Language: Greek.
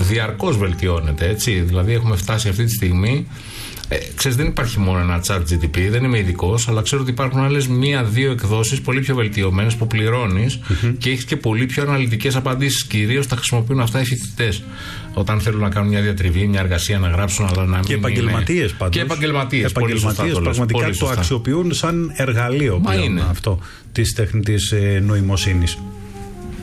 διαρκώς βελτιώνεται, έτσι. Δηλαδή έχουμε φτάσει αυτή τη στιγμή. Ξέρεις, δεν υπάρχει μόνο ένα ChatGPT, δεν είμαι ειδικός, αλλά ξέρω ότι υπάρχουν άλλες 1-2 εκδόσεις πολύ πιο βελτιωμένες που πληρώνεις και έχεις και πολύ πιο αναλυτικές απαντήσεις. Κυρίως τα χρησιμοποιούν αυτά οι φοιτητές. Όταν θέλουν να κάνουν μια διατριβή, μια εργασία, να γράψουν, αλλά να μην. Και επαγγελματίες πάντως. Και επαγγελματίες πραγματικά το αξιοποιούν σαν εργαλείο πλέον αυτό της τεχνητής νοημοσύνης.